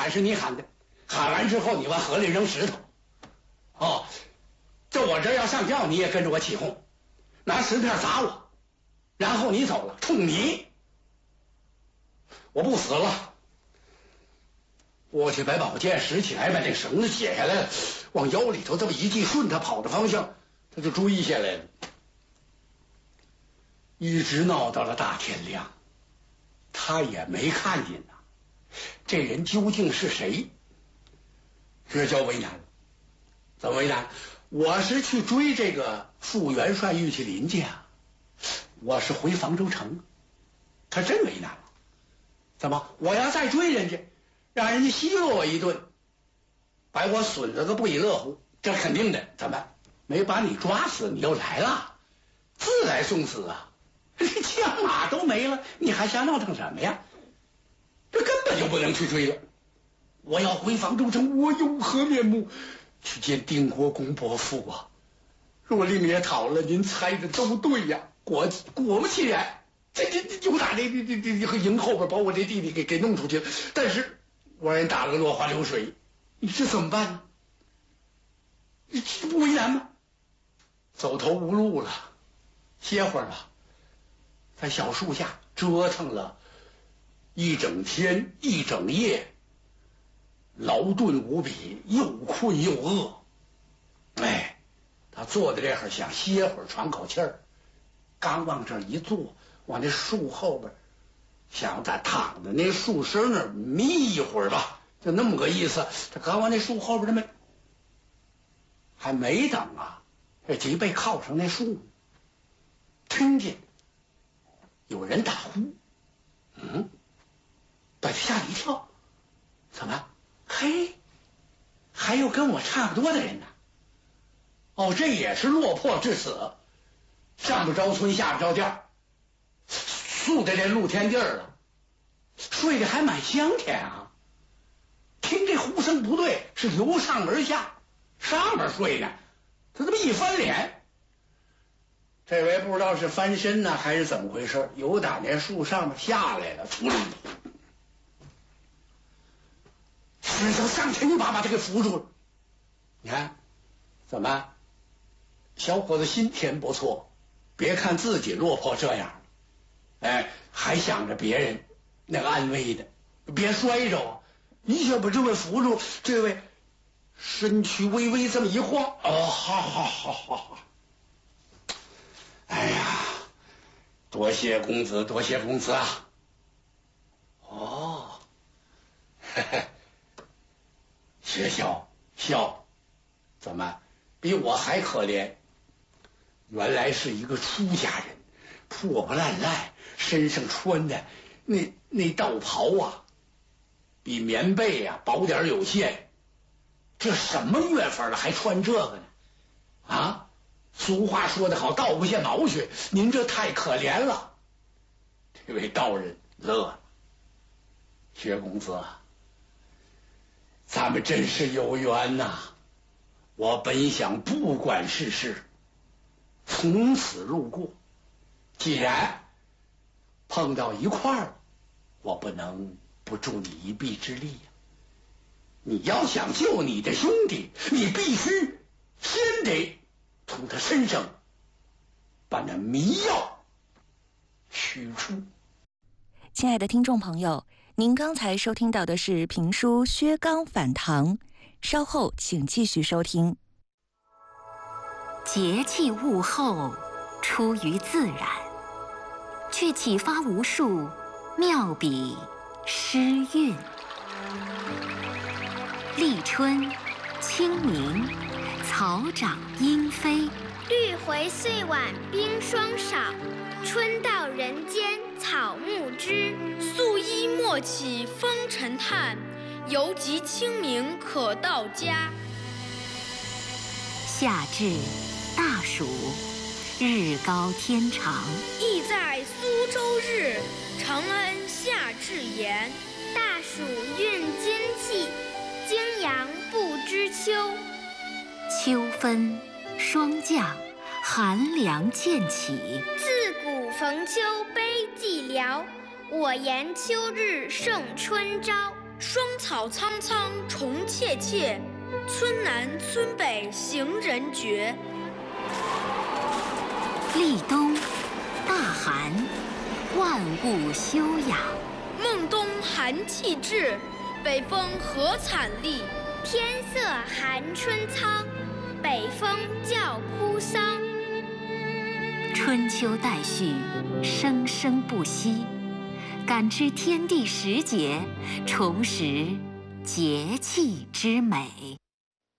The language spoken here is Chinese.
喊是你喊的，喊完之后你往河里扔石头。哦，这我这要上吊，你也跟着我起哄，拿石片砸我，然后你走了，冲你，我不死了。我去把宝剑拾起来，把这绳子解下来，往腰里头这么一系，顺他跑的方向，他就追下来了，一直闹到了大天亮，他也没看见呐。这人究竟是谁？这叫为难了。怎么为难？我是去追这个副元帅玉麒麟去啊，我是回房州城，他真为难了。怎么？我要再追人家，让人家奚落我一顿，把我损得个不亦乐乎，这肯定的。怎么没把你抓死，你又来了，自来送死啊？枪马都没了，你还想闹腾什么呀？这根本就不能去追了。我要回房州城，我有何面目去见定国公伯父啊？若令爷讨了，您猜的都对呀。果不其然，这就打这营后边把我这弟弟给弄出去了。但是我让人打了个落花流水，你这怎么办呢？你这不为难吗？走投无路了，歇会儿吧。在小树下折腾了一整天一整夜，劳顿无比，又困又饿。哎，他坐在这儿想歇会儿喘口气儿，刚往这儿一坐，往这树后边想在躺在那树身那儿眯一会儿吧，就那么个意思。他刚往那树后边还没等啊，这脊背靠上那树，听见有人打呼，把他吓了一跳。怎么？嘿，还有跟我差不多的人呢。哦，这也是落魄至死，上不着村下不着店，宿在这露天地儿了，睡得还蛮香甜啊。听这呼声不对，是由上而下，上边睡呢，他这么一翻脸，这回不知道是翻身呢还是怎么回事，由打那树上面下来了，石头上前一把把他给扶住了。你看，怎么？小伙子心田不错，别看自己落魄这样，哎，还想着别人那个安危的，别摔着啊！一下把这位扶住，这位身躯微微这么一晃，哦，好，哎呀，多谢公子，多谢公子啊！哦，嘿嘿，学笑，怎么比我还可怜？原来是一个出家人，破破烂烂，身上穿的那道袍啊，比棉被啊薄点有限。这什么月份了还穿这个呢？啊，俗话说得好，道不见毛血，您这太可怜了。这位道人乐了，薛公子，咱们真是有缘呐！我本想不管世事，从此路过，既然碰到一块儿，我不能不助你一臂之力呀。你要想救你的兄弟，你必须先得从他身上把那迷药取出。 亲爱的听众朋友，您刚才收听到的是评书《薛刚反唐》，稍后请继续收听。 节气物候出于自然，却启发无数妙笔诗韵。立春、清明，草长莺飞， 绿回岁晚冰霜少，春到人间草木知。 素衣莫起风尘叹，犹及清明可到家。 夏至大暑，日高天长， 意在苏州日，承恩夏至言。 大暑运金气，惊阳不知秋。 秋分霜降，寒凉渐起。 自古逢秋悲寂寥，我言秋日胜春朝。 霜草苍苍，虫切切，村南村北行人绝。 立冬，大寒，万物休养。 孟冬寒气至，北风何惨厉！ 天色寒春苍，北风叫哭丧。 春秋代序，生生不息，感知天地时节，重拾节气之美。